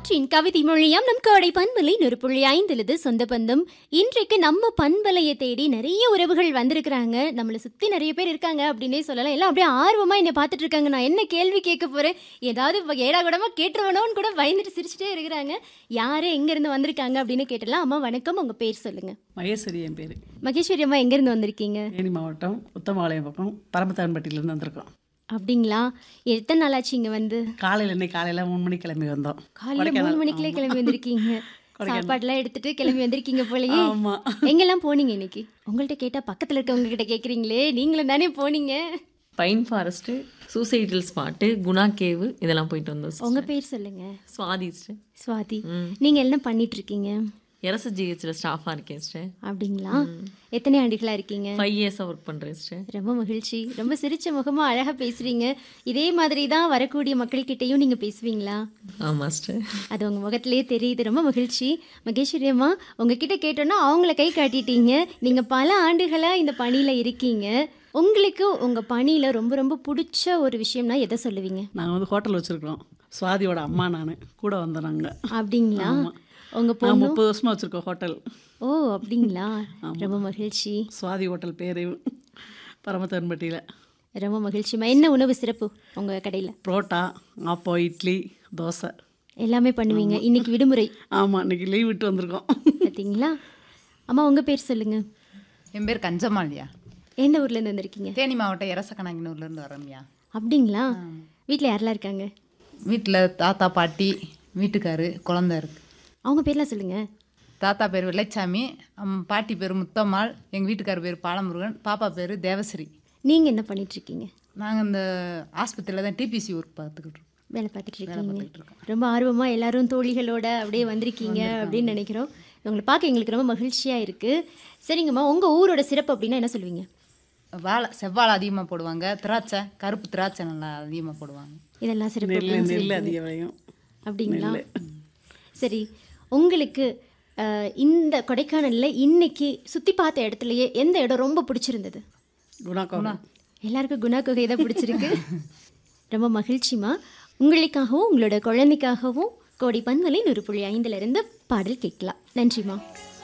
காற்றின் கவிதை மொழியாம் நம் கோடை பண்பலை 100.5 சொந்த பந்தம். இன்றைக்கு நம்ம பண்பலையை தேடி நிறைய உறவுகள் வந்திருக்கிறாங்க. நம்மளை சுற்றி நிறைய பேர் இருக்காங்க அப்படின்னே சொல்லலாம். எல்லாம் அப்படியே ஆர்வமாக என்னை பார்த்துட்டு இருக்காங்க. நான் என்ன கேள்வி கேட்க போகிறேன், ஏதாவது ஏடாகூடமாக கேட்டுருவனோன்னு கூட பயந்துட்டு சிரிச்சுட்டே இருக்கிறாங்க. யார் எங்கேருந்து வந்திருக்காங்க அப்படின்னு கேட்டலாம். அம்மா வணக்கம், உங்கள் பேர் சொல்லுங்கள். மகேஸ்வரி என் பேர். மகேஸ்வரி அம்மா எங்கேருந்து வந்திருக்கீங்க? தேனி மாவட்டம் உத்தமபாளையம் பக்கம் பரமத்தான்பட்டியிலேருந்து வந்திருக்கோம். அப்படிங்களா? எத்தனை நாளாச்சு இங்கே வந்து? இன்னைக்கு காலையில் 3 மணிக்கு கிளம்பி வந்தோம். காலையில் 3 மணிக்குள்ளே கிளம்பி வந்திருக்கீங்க. சாப்பாடுலாம் எடுத்துட்டு கிளம்பி வந்திருக்கீங்க போலயே. ஆமாம். எங்கெல்லாம் போனீங்க இன்னைக்கு? உங்கள்கிட்ட கேட்டால் பக்கத்தில் இருக்கவங்க கிட்ட கேட்குறீங்களே, நீங்களும் தானே போனீங்க. Pine forest, suicidal spot, Guna cave இதெல்லாம் போயிட்டு வந்தோம். உங்கள் பேர் சொல்லுங்க. சுவாதி. சுவாதி. நீங்கள் என்ன பண்ணிட்டு இருக்கீங்க? எரச ஜிஹெச்சில் ஸ்டாஃபாக இருக்கேன் சிஸ்டர். அப்படிங்களா? எத்தனை ஆண்டுகளாக இருக்கீங்க? 5 இயர்ஸாக ஒர்க் பண்ணுறேன் சிஸ்டர். ரொம்ப மகிழ்ச்சி. ரொம்ப சிரிச்ச முகமாக அழகாக பேசுகிறீங்க. இதே மாதிரி தான் வரக்கூடிய மக்கள்கிட்டையும் நீங்கள் பேசுவீங்களா? ஆமாம் சிஸ்டர். அது உங்கள் முகத்திலே தெரியுது. ரொம்ப மகிழ்ச்சி. மகேஸ்வரி அம்மா, உங்ககிட்ட கேட்டோன்னா அவங்கள கை காட்டிட்டீங்க. நீங்கள் பல ஆண்டுகளாக இந்த பணியில் இருக்கீங்க. உங்களுக்கு உங்கள் பணியில் ரொம்ப ரொம்ப பிடிச்ச ஒரு விஷயம்னா எதை சொல்லுவீங்க? நாங்கள் வந்து ஹோட்டல் வச்சுருக்கோம். சுவாதியோட அம்மா நான் கூட வந்தோம் நாங்கள். அப்படிங்களா? உங்கள் நான் பொண்ணு 30 வருஷமாக வச்சுருக்கோம் ஹோட்டல். ஓ அப்படிங்களா? ரொம்ப மகிழ்ச்சி. சுவாதி ஹோட்டல் பேர் பரமத்தான்பட்டியில். ரொம்ப மகிழ்ச்சிமா. என்ன உணவு சிறப்பு உங்கள் கடையில்? புரோட்டா, ஆப்பம், இட்லி, தோசை எல்லாமே பண்ணுவீங்க. இன்னைக்கு விடுமுறை. ஆமாம், இன்னைக்கு லீவ் விட்டு வந்திருக்கோம். பார்த்தீங்களா? அம்மா உங்கள் பேர் சொல்லுங்கள். என் பேர் கஞ்சமாலியா. எந்த ஊர்லேருந்து வந்திருக்கீங்க? தேனி மாவட்டம் எரசக்கணங்கினூர்லேருந்து வரோம்யா. அப்படிங்களா? வீட்டில் யாரெல்லாம் இருக்காங்க? வீட்டில் தாத்தா, பாட்டி, வீட்டுக்காரு, குழந்தை இருக்கு. அவங்க பேர்லாம் சொல்லுங்கள். தாத்தா பேர் வெள்ளைச்சாமி, பாட்டி பேர் முத்தம்மாள், எங்கள் வீட்டுக்கார் பேர் பாலமுருகன், பாப்பா பேர் தேவஸ்ரீ. நீங்கள் என்ன பண்ணிகிட்ருக்கீங்க? நாங்கள் இந்த ஆஸ்பத்திரியில் தான் டிபிசி ஒர்க் பார்த்துக்கிட்டோம். வேலை பார்த்துட்ருக்கீங்க. ரொம்ப ஆர்வமாக எல்லாரும் தோழிகளோட அப்படியே வந்திருக்கீங்க அப்படின்னு நினைக்கிறோம். உங்களை பார்க்க எங்களுக்கு ரொம்ப மகிழ்ச்சியாக இருக்குது. சரிங்கம்மா, உங்கள் ஊரோட சிறப்பு அப்படின்னா என்ன சொல்லுவீங்க? செவ்வாழை அதிகமாக போடுவாங்க, திராட்சை, கருப்பு திராட்சை நல்லா அதிகமாக போடுவாங்க. இதெல்லாம் சிறப்பு. நெல் அதிக விளையும். அப்படிங்களா? சரி, உங்களுக்கு இந்த கொடைக்கானலில் இன்னைக்கு சுற்றி பார்த்த இடத்துலையே எந்த இடம் ரொம்ப பிடிச்சிருந்தது? குணா. எல்லாருக்கும் குணா குகை தான் பிடிச்சிருக்கு. ரொம்ப மகிழ்ச்சிமா. உங்களுக்காகவும் உங்களோட குழந்தைக்காகவும் கோடை பண்பலை 100.5 பாடல் கேட்கலாம். நன்றிம்மா.